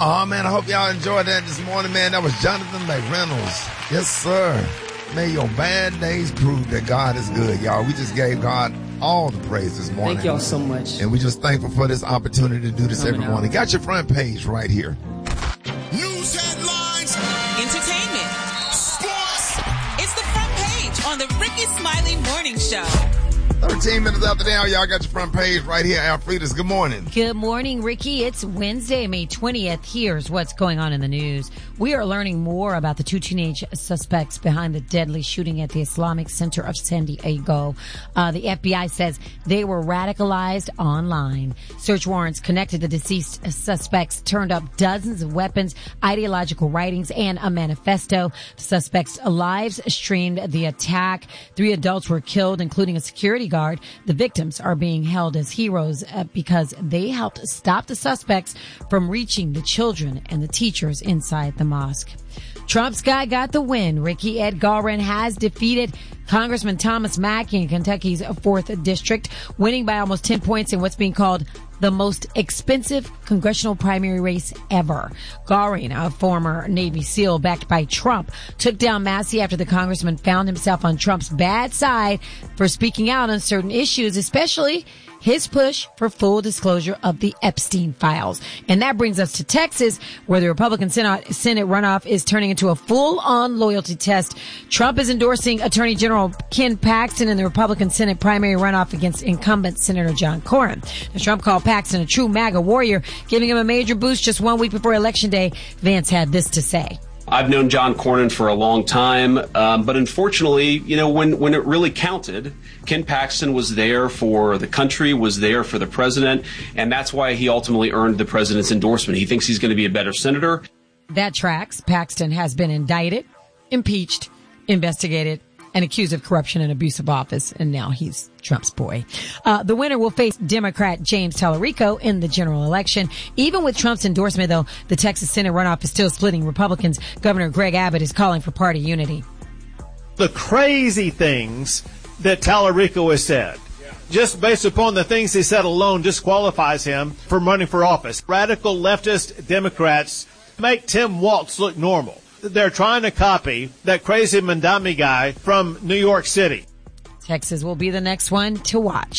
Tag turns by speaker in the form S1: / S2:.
S1: Oh, man, I hope y'all enjoyed that this morning, man. That was Jonathan McReynolds. Yes, sir. May your bad days prove that God is good, y'all. We just gave God all the praise this morning.
S2: Thank y'all so much.
S1: And we're just thankful for this opportunity to do this every morning. Got your front page right here.
S3: News headlines.
S4: Entertainment. Sports. It's the front page on the Ricky Smiley Morning Show.
S1: 13 minutes after the hour, y'all got your front page right here. Alfreda's, good morning.
S5: Good morning, Ricky. It's Wednesday, May 20th. Here's what's going on in the news. We are learning more about the two teenage suspects behind the deadly shooting at the Islamic Center of San Diego. The FBI says they were radicalized online. Search warrants connected to deceased suspects turned up dozens of weapons, ideological writings, and a manifesto. The suspects' lives streamed the attack. 3 adults were killed, including a security guard. The victims are being held as heroes because they helped stop the suspects from reaching the children and the teachers inside the mosque. Trump's guy got the win. Ricky Ed Galbraith has defeated Congressman Thomas Mackey in Kentucky's 4th District, winning by almost 10 points in what's being called the most expensive congressional primary race ever. Galbraith, a former Navy SEAL backed by Trump, took down Massey after the congressman found himself on Trump's bad side for speaking out on certain issues, especially his push for full disclosure of the Epstein files. And that brings us to Texas, where the Republican Senate runoff is turning into a full-on loyalty test. Trump is endorsing Attorney General Ken Paxton in the Republican Senate primary runoff against incumbent Senator John Cornyn. Now, Trump called Paxton a true MAGA warrior, giving him a major boost just 1 week before Election Day. Vance had this to say.
S6: I've known John Cornyn for a long time, but unfortunately, when it really counted, Ken Paxton was there for the country, was there for the president, and that's why he ultimately earned the president's endorsement. He thinks he's going to be a better senator.
S5: That tracks. Paxton has been indicted, impeached, investigated, and accused of corruption and abuse of office, and now he's Trump's boy. The winner will face Democrat James Tallarico in the general election. Even with Trump's endorsement, though, the Texas Senate runoff is still splitting Republicans. Governor Greg Abbott is calling for party unity.
S7: The crazy things that Tallarico has said, just based upon the things he said alone, disqualifies him from running for office. Radical leftist Democrats make Tim Walz look normal. They're trying to copy that crazy Mandami guy from New York City.
S5: Texas will be the next one to watch.